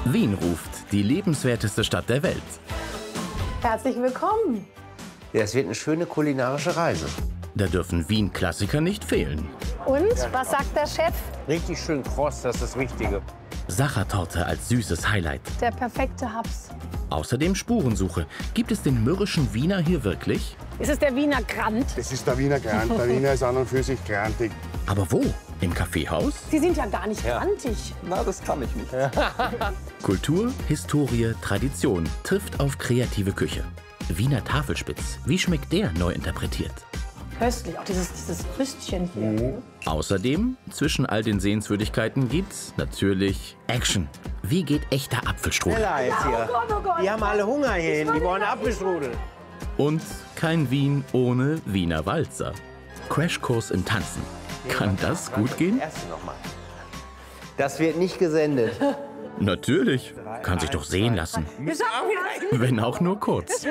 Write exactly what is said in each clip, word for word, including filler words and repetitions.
Wien ruft, die lebenswerteste Stadt der Welt. Herzlich willkommen. Ja, es wird eine schöne kulinarische Reise. Da dürfen Wien-Klassiker nicht fehlen. Und, was sagt der Chef? Richtig schön kross, das ist das Wichtige. Sachertorte als süßes Highlight. Der perfekte Haps. Außerdem Spurensuche. Gibt es den mürrischen Wiener hier wirklich? Ist es der Wiener Grand? Das ist der Wiener Grand. Der Wiener ist an und für sich grantig. Aber wo? Im Kaffeehaus? Sie sind ja gar nicht grantig. Na, das kann ich nicht. Kultur, Historie, Tradition trifft auf kreative Küche. Wiener Tafelspitz. Wie schmeckt der neu interpretiert? Köstlich, auch dieses, dieses Rüstchen hier. Mhm. Außerdem, zwischen all den Sehenswürdigkeiten gibt's natürlich Action. Wie geht echter Apfelstrudel? Schneller jetzt hier. Oh Gott, oh Gott. Die haben alle Hunger hierhin, die wollen Apfelstrudel. Und kein Wien ohne Wiener Walzer. Crashkurs im Tanzen. Kann das gut gehen? Erste noch mal. Das wird nicht gesendet. Natürlich. Kann sich doch sehen lassen. Wenn auch nur kurz.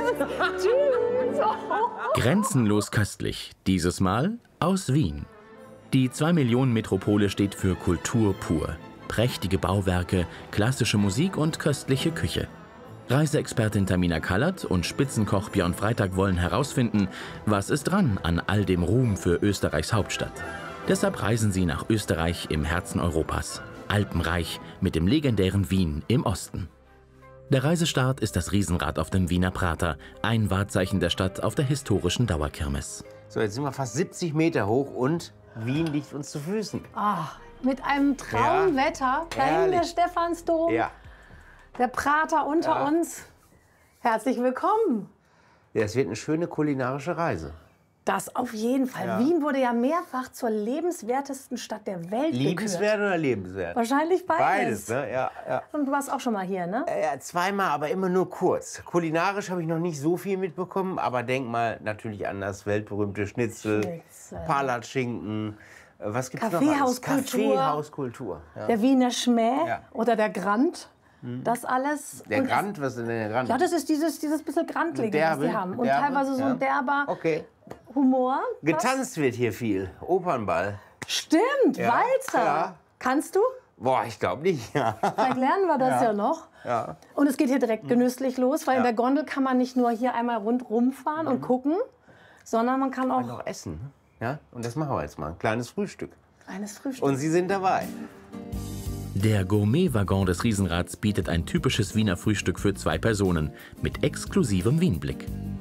Grenzenlos köstlich. Dieses Mal aus Wien. Die zwei Millionen Metropole steht für Kultur pur. Prächtige Bauwerke, klassische Musik und köstliche Küche. Reiseexpertin Tamina Kallert und Spitzenkoch Björn Freitag wollen herausfinden, was ist dran an all dem Ruhm für Österreichs Hauptstadt. Deshalb reisen sie nach Österreich im Herzen Europas. Alpenreich mit dem legendären Wien im Osten. Der Reisestart ist das Riesenrad auf dem Wiener Prater, ein Wahrzeichen der Stadt auf der historischen Dauerkirmes. So, jetzt sind wir fast siebzig Meter hoch und Wien liegt uns zu Füßen. Ah, mit einem Traumwetter. Da hinten der herrlich. Stephansdom, Ja. der Prater unter Ja. uns. Herzlich willkommen. Ja, es wird eine schöne kulinarische Reise. Das auf jeden Fall. Ja. Wien wurde ja mehrfach zur lebenswertesten Stadt der Welt Liebenswert gekürt. oder lebenswert? Wahrscheinlich beides. Beides, ne? Ja, ja. Und du warst auch schon mal hier, ne? Ja, zweimal, aber immer nur kurz. Kulinarisch habe ich noch nicht so viel mitbekommen, aber denk mal natürlich an das weltberühmte Schnitzel, Schnitzel. Palatschinken. Äh, Was gibt's noch? Kaffeehauskultur. alles? Kaffeehauskultur. Ja. Der Wiener Schmäh Ja. oder der Grand. Das alles. Der Und Grand, was ist denn der Grand? Ja, das ist dieses, dieses bisschen Grantlige, was Derbe, die haben. Und derbe, teilweise so ja. ein derber Okay. Humor. Getanzt wird hier viel. Opernball. Was? Stimmt, Ja, Walzer. ja. Kannst du? Boah, ich glaube nicht. Ja. Vielleicht lernen wir das ja, noch. Ja. Und es geht hier direkt genüsslich los, weil in Ja. der Gondel kann man nicht nur hier einmal rundrum fahren und gucken, sondern man kann auch Noch essen. Ja? Und das machen wir jetzt mal. Ein kleines Frühstück. eines Frühstück. Und Sie sind dabei. Der Gourmet-Waggon des Riesenrads bietet ein typisches Wiener Frühstück für zwei Personen mit exklusivem Wienblick.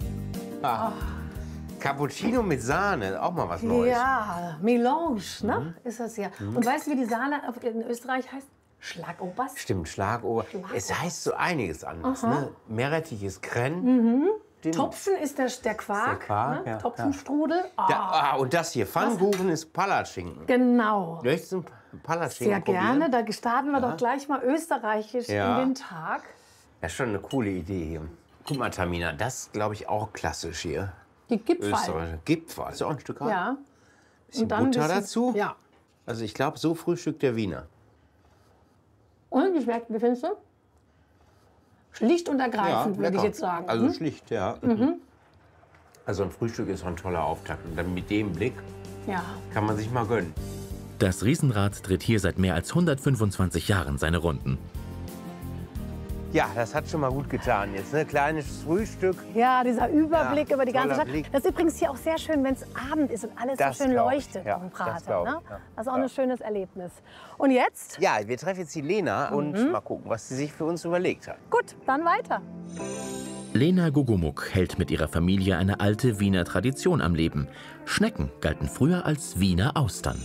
Cappuccino mit Sahne, auch mal was Neues. Ja, Melange, ne? Mhm. Ist das ja. Und weißt du, wie die Sahne auf- in Österreich heißt? Schlagobers. Stimmt, Schlagober. Schlagober. Es heißt so einiges anders. Ne? Meerrettiches Crème. Den- Topfen ist der, der Quark, der Quark, ne? ja, Topfenstrudel. Ah, Da, ah, und das hier, Pfannkuchen ist Palatschinken. genau. Möchtest du einen Palatschinken Sehr probieren? gerne. Da starten wir doch gleich mal österreichisch Ja. in den Tag. Ja, schon eine coole Idee hier. Guck mal, Tamina, das glaube ich auch klassisch hier. Die Gipfel. Österreich. Gipfel. Ist auch ein Stück. Ja. Bisschen ein Butter bisschen- dazu. Ja. Also ich glaube, so frühstückt der Wiener. Und wie schmeckt, wie findest du? Schlicht und ergreifend, würde ich lecker. jetzt sagen. Also Hm? schlicht, ja. Also ein Frühstück ist auch ein toller Auftakt. Und dann mit dem Blick Ja. kann man sich mal gönnen. Das Riesenrad dreht hier seit mehr als hundertfünfundzwanzig Jahren seine Runden. Ja, das hat schon mal gut getan jetzt. Ne? Kleines Frühstück. Ja, dieser Überblick Ja, über die ganze toller Stadt. Blick. Das ist übrigens hier auch sehr schön, wenn es Abend ist und alles Das so schön glaub ich, leuchtet ja, auf dem das Prater. glaub ich, Ne? ja. Das ist auch Ja. ein schönes Erlebnis. Und jetzt? Ja, wir treffen jetzt die Lena Mhm. und mal gucken, was sie sich für uns überlegt hat. Gut, dann weiter. Lena Gugumuk hält mit ihrer Familie eine alte Wiener Tradition am Leben. Schnecken galten früher als Wiener Austern.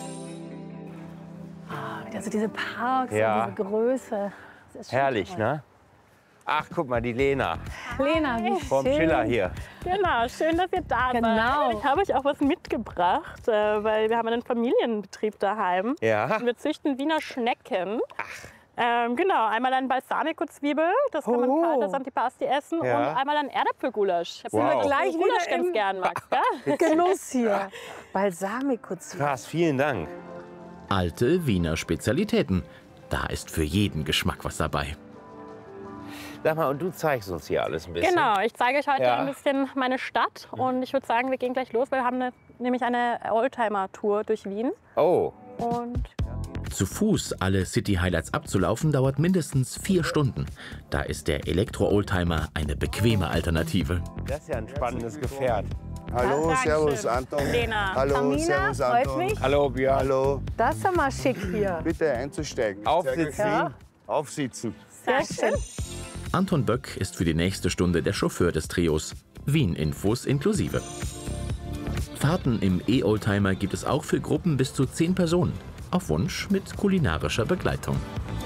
Also diese Parks Ja. und diese Größe. Das ist schon Herrlich, toll. ne? Ach, guck mal, die Lena Lena, wie vom schön. Schiller hier. Genau, schön, dass ihr da Genau. seid. Ich habe euch auch was mitgebracht, äh, weil wir haben einen Familienbetrieb daheim. Ja. Und wir züchten Wiener Schnecken. Ähm, genau, einmal ein Balsamico-Zwiebel, das kann man Oh. kalt als Antipasti essen. Ja. Und einmal ein Erdäpfelgulasch. Ich Wow. weiß nicht, ob du Gleich Gulasch wieder im- ganz gern magst, gell? Genuss hier. Balsamico. Krass, vielen Dank. Alte Wiener Spezialitäten. Da ist für jeden Geschmack was dabei. Sag mal, und du zeigst uns hier alles ein bisschen. Genau, ich zeige euch heute Ja. ein bisschen meine Stadt. Und ich würde sagen, wir gehen gleich los, weil wir haben eine, nämlich eine Oldtimer-Tour durch Wien. Oh, Und Zu Fuß alle City-Highlights abzulaufen, dauert mindestens vier Stunden. Da ist der Elektro-Oldtimer eine bequeme Alternative. Das ist ja ein spannendes Gefährt. Hallo, Ja, servus, Dankeschön. Anton. Lena. Hallo, Tamina, servus, freut Anton. mich. Hallo, Björn. Hallo, Das ist ja mal schick hier. bitte einzusteigen. Aufsitzen. Sehr gut. Aufsitzen. Sehr schön. Anton Böck ist für die nächste Stunde der Chauffeur des Trios. Wien-Infos inklusive. Fahrten im E-Oldtimer gibt es auch für Gruppen bis zu zehn Personen. Auf Wunsch mit kulinarischer Begleitung.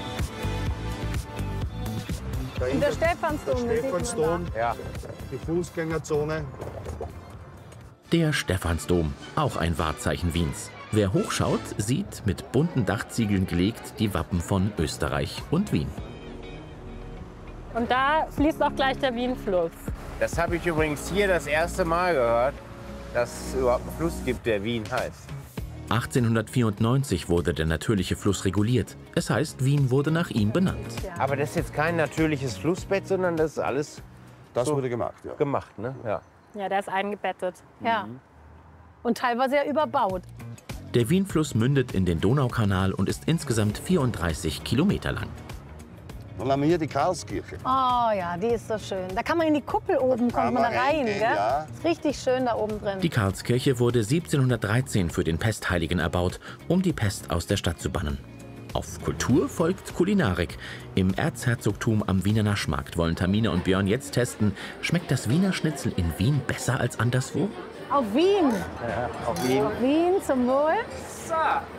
Und der Stephansdom. Der das sieht man Stephansdom, Ja. die Fußgängerzone. Der Stephansdom, auch ein Wahrzeichen Wiens. Wer hochschaut, sieht mit bunten Dachziegeln gelegt die Wappen von Österreich und Wien. Und da fließt auch gleich der Wienfluss. Das habe ich übrigens hier das erste Mal gehört, dass es überhaupt einen Fluss gibt, der Wien heißt. achtzehnhundertvierundneunzig wurde der natürliche Fluss reguliert. Es heißt, Wien wurde nach ihm benannt. Aber das ist jetzt kein natürliches Flussbett, sondern das ist alles Das So. wurde gemacht, ja. gemacht, ne? Ja. Ja, der ist eingebettet. Ja. Und teilweise ja überbaut. Der Wienfluss mündet in den Donaukanal und ist insgesamt vierunddreißig Kilometer lang. Dann haben wir hier die Karlskirche. Oh ja, die ist so schön. Da kann man in die Kuppel oben, kommt kann man da man rein, reingehen, gell? ja. Ist richtig schön da oben drin. Die Karlskirche wurde siebzehnhundertdreizehn für den Pestheiligen erbaut, um die Pest aus der Stadt zu bannen. Auf Kultur folgt Kulinarik. Im Erzherzogtum am Wiener Naschmarkt wollen Tamina und Björn jetzt testen, schmeckt das Wiener Schnitzel in Wien besser als anderswo? Auf Wien. Auf Wien. Auf Wien zum Wohl. So,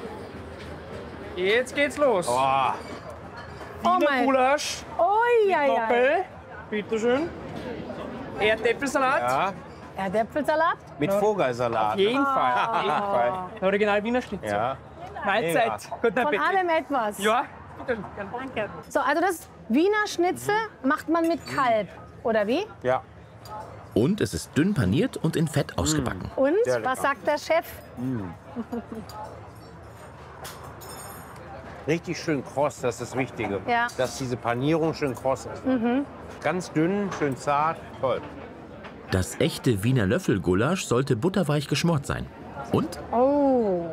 jetzt geht's los. Oh, Oh Wiener mein. Gulasch, Oh ja, ja. Doppel, bitteschön. Erdäpfelsalat, ja. Erdäpfelsalat. Mit Vogelsalat. auf jeden Fall, auf jeden Fall. Original Wiener Schnitzel. Ja. Mahlzeit, guten Von Appetit. allem etwas. Ja, bitte. Danke. So, also das Wiener Schnitzel macht man mit Kalb, oder wie? Ja. Und es ist dünn paniert und in Fett ausgebacken. Und, Sehr lecker. was sagt der Chef? Richtig schön kross, das ist das Wichtige. Ja. Dass diese Panierung schön kross ist. Ganz dünn, schön zart, toll. Das echte Wiener Löffelgulasch sollte butterweich geschmort sein. Und Oh.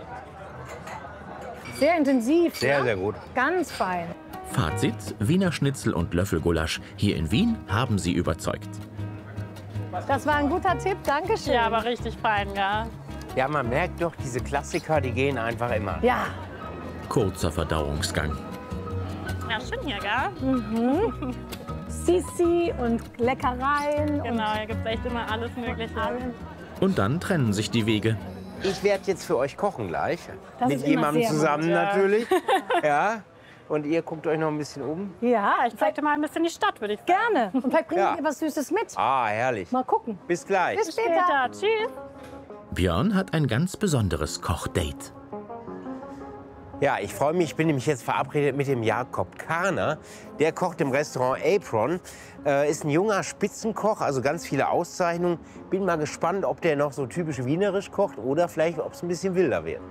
Sehr intensiv. Sehr, ne? sehr gut. Ganz fein. Fazit, Wiener Schnitzel und Löffelgulasch hier in Wien haben sie überzeugt. Das war ein guter Tipp. Dankeschön. Ja, aber richtig fein, ja. Ja, man merkt doch, diese Klassiker, die gehen einfach immer. Ja. Kurzer Verdauungsgang. Ja, schön hier, gell? Sissi und Leckereien. Genau, hier gibt es echt immer alles Mögliche. Und dann trennen sich die Wege. Ich werde jetzt für euch kochen gleich. Das Mit ist immer jemandem sehr zusammen gut, ja. natürlich. Ja. Und ihr guckt euch noch ein bisschen um. Und, ja, Ich zeig dir mal ein bisschen die Stadt, würde ich sagen. gerne. Und vielleicht bringen Ja. wir was Süßes mit. Ah, herrlich. Mal gucken. Bis gleich. Bis später. Später. Tschüss. Björn hat ein ganz besonderes Kochdate. Ja, ich freue mich. Ich bin nämlich jetzt verabredet mit dem Jakob Karner. Der kocht im Restaurant Apron. Äh, ist ein junger Spitzenkoch, also ganz viele Auszeichnungen. Bin mal gespannt, ob der noch so typisch wienerisch kocht oder vielleicht, ob es ein bisschen wilder wird.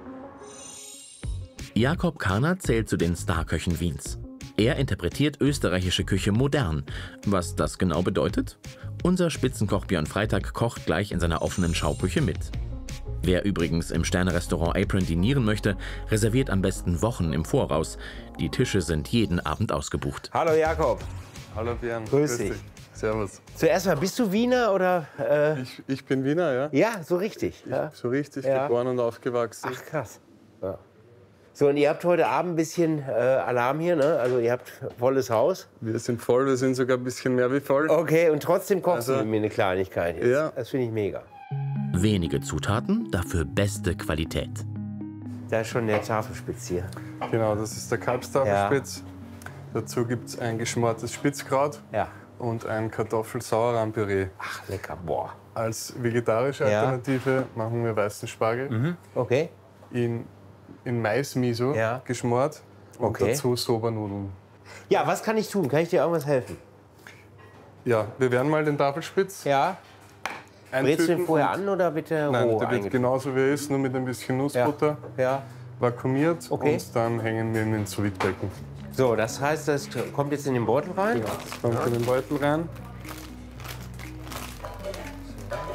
Jakob Karner zählt zu den Starköchen Wiens. Er interpretiert österreichische Küche modern. Was das genau bedeutet? Unser Spitzenkoch Björn Freitag kocht gleich in seiner offenen Schauküche mit. Wer übrigens im Sterne-Restaurant Apron dinieren möchte, reserviert am besten Wochen im Voraus. Die Tische sind jeden Abend ausgebucht. Hallo Jakob. Hallo Björn. Grüß dich. Servus. Zuerst mal, bist du Wiener oder? Äh, Ich, ich bin Wiener, ja. ja, so richtig. Ja. So richtig Ja. geboren und aufgewachsen. Ach krass. Ja. So, und ihr habt heute Abend ein bisschen äh, Alarm hier, ne? Also ihr habt volles Haus. Wir sind voll, wir sind sogar ein bisschen mehr wie voll. Okay, und trotzdem kochst du Also- mit mir eine Kleinigkeit jetzt. Ja. Das finde ich mega. Wenige Zutaten, dafür beste Qualität. Da ist schon der Tafelspitz hier. Genau, das ist der Kalbstafelspitz. Dazu gibt es ein geschmortes Spitzkraut Ja. und ein Kartoffel-Sauerrahm-Püree. Ach, lecker. Boah. Als vegetarische Ja. Alternative machen wir weißen Spargel Okay. in, in Mais-Miso Ja. geschmort und Okay. dazu Sobernudeln. Ja, was kann ich tun? Kann ich dir irgendwas helfen? Ja, wir werden mal den Tafelspitz Ja. Brätst du den eintüten vorher und- an oder bitte Nein, roh der wird eingefügt? genauso wie er ist, nur mit ein bisschen Ja. Nussbutter. Ja. Vakuumiert Okay. und dann hängen wir in den Sous-Vide-Becken. So, das heißt, das kommt jetzt in den Beutel rein? Ja, das kommt in den Beutel rein.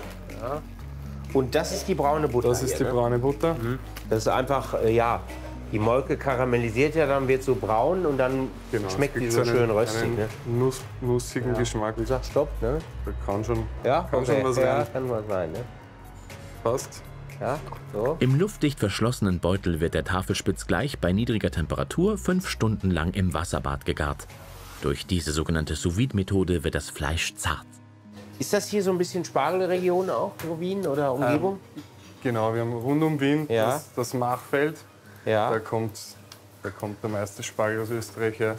Und das ist die braune Butter. Das ist die hier, ne? braune Butter. Das ist einfach, äh, ja, Die Molke karamellisiert ja, dann wird so braun und dann Genau, schmeckt es die gibt so einen- schön röstig. einen Ne? Nuss, nussigen Ja. Geschmack. Du sagst Stopp, ne? Da kann schon, Ja, kann okay. schon was ja, rein. kann was sein, ne? Passt. Ja, so. Im luftdicht verschlossenen Beutel wird der Tafelspitz gleich bei niedriger Temperatur fünf Stunden lang im Wasserbad gegart. Durch diese sogenannte Sous-Vide-Methode wird das Fleisch zart. Ist das hier so ein bisschen Spargelregion auch, so Wien oder Umgebung? Genau, wir haben rund um Wien Ja. das, das Machfeld. ja. Da kommt, da kommt der meiste Spargel aus Österreich her.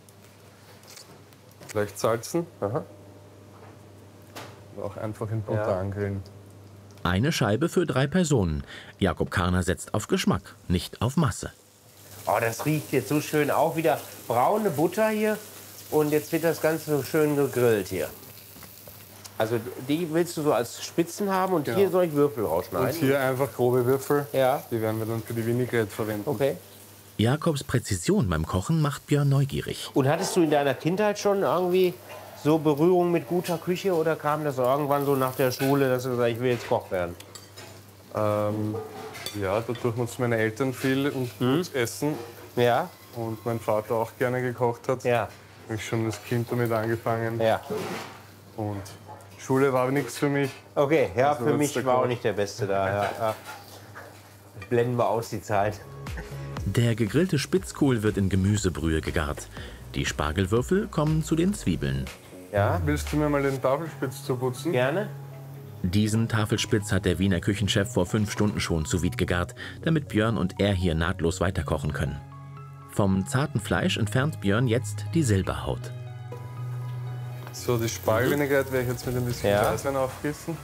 Leicht salzen. Aha. Und auch einfach in Butter Ja. angrillen. Eine Scheibe für drei Personen. Jakob Karner setzt auf Geschmack, nicht auf Masse. Oh, das riecht jetzt so schön. Auch wieder braune Butter hier. Und jetzt wird das Ganze so schön gegrillt hier. Also die willst du so als Spitzen haben und Genau. hier soll ich Würfel Und rausschneiden? hier einfach grobe Würfel. Ja, Die werden wir dann für die Vinaigrette verwenden. okay. Jakobs Präzision beim Kochen macht Björn neugierig. Und hattest du in deiner Kindheit schon irgendwie so Berührung mit guter Küche oder kam das irgendwann so nach der Schule, dass du gesagt hast, ich will jetzt Koch werden? Ähm, ja, dadurch nutzen meine Eltern viel und Hm? gut essen. Ja, Und mein Vater auch gerne gekocht hat. ja, Habe ich schon als Kind damit angefangen. ja. Und Schule war nichts für mich. Okay, ja, Also für wird's mich der war auch Koch. nicht der Beste da. Ja, ja. Blenden wir aus die Zeit. Der gegrillte Spitzkohl wird in Gemüsebrühe gegart. Die Spargelwürfel kommen zu den Zwiebeln. Ja, Willst du mir mal den Tafelspitz zuputzen? gerne. Diesen Tafelspitz hat der Wiener Küchenchef vor fünf Stunden schon sous vide gegart, damit Björn und er hier nahtlos weiterkochen können. Vom zarten Fleisch entfernt Björn jetzt die Silberhaut. So, die Spargelvinaigrette werde ich jetzt mit ein bisschen Ja. Weißwein aufgießen.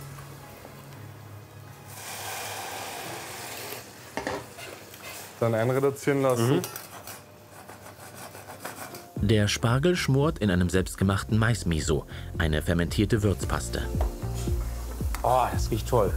Dann einreduzieren lassen. Mhm. Der Spargel schmort in einem selbstgemachten Maismiso, eine fermentierte Würzpaste. Oh, das riecht toll.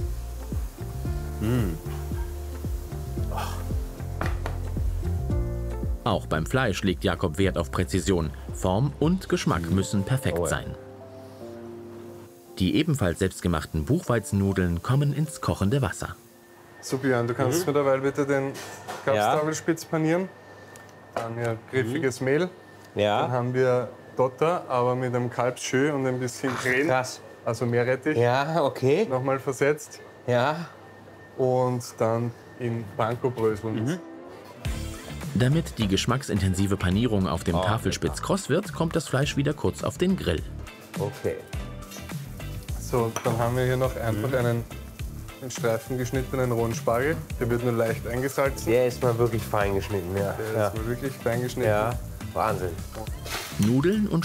Auch beim Fleisch legt Jakob Wert auf Präzision. Form und Geschmack müssen perfekt Oh ja. sein. Die ebenfalls selbstgemachten Buchweizennudeln kommen ins kochende Wasser. So, Björn, du Mhm. kannst mir derweil bitte den Kapstafelspitz panieren. Dann hier griffiges Mehl. Dann Mhm. Ja, haben wir Dotter, aber mit einem Kalbsschö und ein bisschen Creme, krass. also Meerrettich, Ja, okay. nochmal versetzt. Ja, Und dann in Panko-Bröseln. Mhm. Damit die geschmacksintensive Panierung auf dem Oh, Tafelspitz kross wird, kommt das Fleisch wieder kurz auf den Grill. okay. So, dann haben wir hier noch einfach Mhm. einen in Streifen geschnittenen rohen Spargel. Der wird nur leicht eingesalzen. Der ist mal wirklich fein geschnitten, ja. Der Ja, ist mal wirklich fein geschnitten. ja. Wahnsinn. Nudeln und